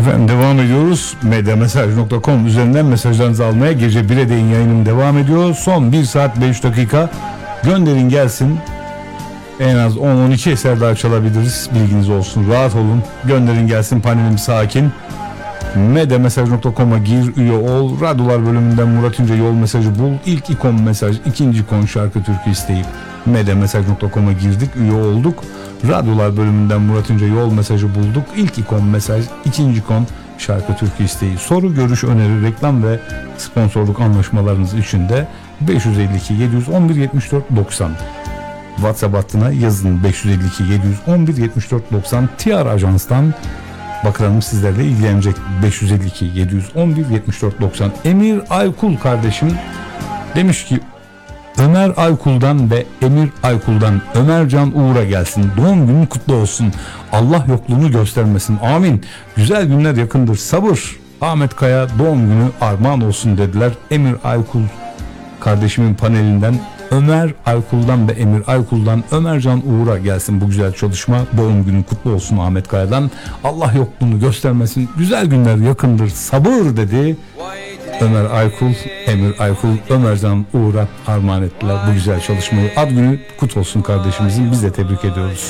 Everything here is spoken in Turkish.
Efendim devam ediyoruz. Medyamesaj.com üzerinden mesajlarınızı almaya gece 1'e değin yayınım devam ediyor. Son 1 saat 5 dakika. Gönderin gelsin. En az 10-12 eser daha çalabiliriz. Bilginiz olsun. Rahat olun. Gönderin gelsin. Panelim sakin. Medyamesaj.com'a gir, üye ol. Radyolar bölümünden Murat İnce yol mesajı bul. İlk ikon mesaj, ikinci ikon şarkı türkü isteyip Medyamesaj.com'a girdik, üye olduk. Radyolar bölümünden Murat İnce yol mesajı bulduk. İlk ikon mesaj, ikinci ikon şarkı türkü isteği. Soru, görüş, öneri, reklam ve sponsorluk anlaşmalarınız için de 552 711 74 90 WhatsApp hattına yazın. 552 711 74 90 TR Ajans'tan bakalım sizlerle ilgilenecek. 552 711 74 90. Emir Aykul kardeşim demiş ki Ömer Aykul'dan ve Emir Aykul'dan Ömercan Uğur'a gelsin. Doğum günün kutlu olsun. Allah yokluğunu göstermesin. Amin. Güzel günler yakındır. Sabır. Ahmet Kaya doğum günü armağan olsun dediler. Emir Aykul kardeşimin panelinden Ömer Aykul'dan ve Emir Aykul'dan Ömercan Uğur'a gelsin bu güzel çalışma. Doğum günün kutlu olsun Ahmet Kaya'dan. Allah yokluğunu göstermesin. Güzel günler yakındır. Sabır dedi. Ömer Aykul, Emir Aykul, Ömercan Uğur'a armağan ettiler bu güzel çalışmayı. Ad günü kutlu olsun kardeşimizin. Biz de tebrik ediyoruz.